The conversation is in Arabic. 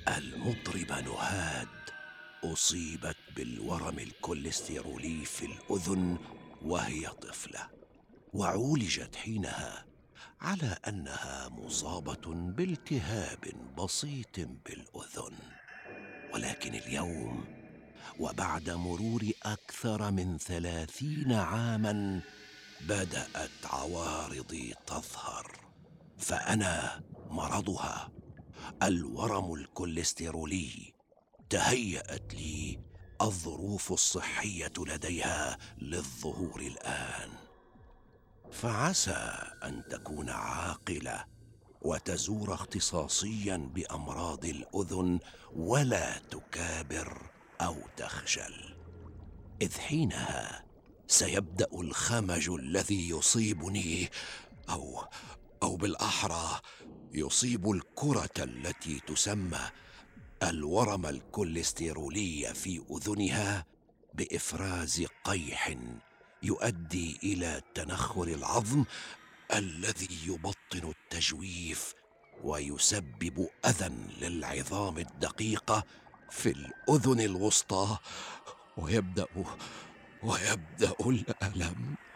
المطربة نهاد أصيبت بالورم الكوليسترولي في الأذن وهي طفلة، وعولجت حينها على أنها مصابة بالتهاب بسيط بالأذن. ولكن اليوم، وبعد مرور أكثر من 30 عاماً، بدأت عوارضي تظهر. فأنا مرضها، الورم الكوليسترولي. تهيأت لي الظروف الصحية لديها للظهور الآن. فعسى أن تكون عاقلة وتزور اختصاصيا بأمراض الأذن، ولا تكابر أو تخجل، إذ حينها سيبدأ الخمج الذي يصيبني، أو أو بالأحرى يصيب الكرة التي تسمى الورم الكوليسترولي في أذنها، بإفراز قيح يؤدي إلى تنخر العظم الذي يبطن التجويف ويسبب أذى للعظام الدقيقة في الأذن الوسطى، ويبدأ الألم.